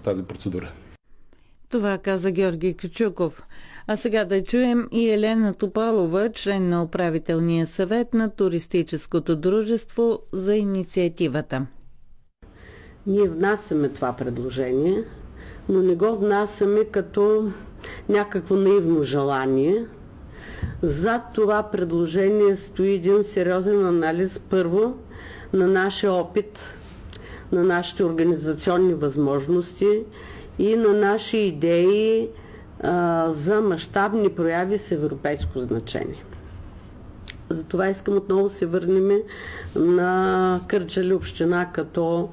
по тази процедура. Това каза Георги Кючуков. А сега да чуем и Елена Топалова, член на управителния съвет на Туристическото дружество, за инициативата. Ние внасяме това предложение, но не го внасяме като някакво наивно желание. Зад това предложение стои един сериозен анализ, първо, на нашия опит, на нашите организационни възможности и на наши идеи за мащабни прояви с европейско значение. Затова искам отново се върнем на Кърджали община като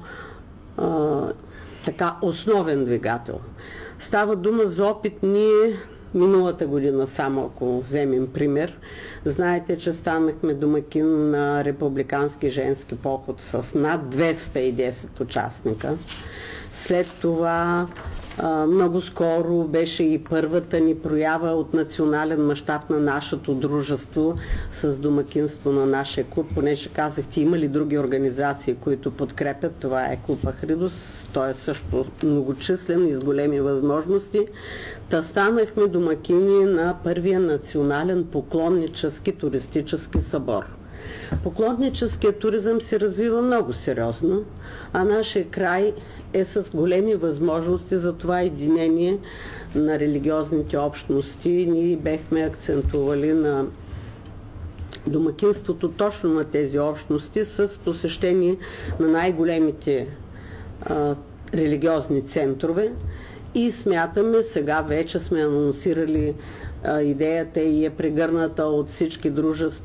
така основен двигател. Става дума за опит ние миналата година, само ако вземем пример. Знаете, че станахме домакин на републикански женски поход с над 210 участника. След това много скоро беше и първата ни проява от национален мащаб на нашето дружество с домакинство на нашия клуб. Понеже казахте, има ли други организации, които подкрепят? Това е клуб Ахридос. Той е също многочислен и с големи възможности. Та станахме домакини на първия национален поклоннически туристически събор. Поклонническият туризъм се развива много сериозно, а нашия край е с големи възможности за това единение на религиозните общности. Ние бехме акцентували на домакинството точно на тези общности с посещение на най-големите религиозни центрове и смятаме, сега вече сме анонсирали идеята и е прегърната от всички дружества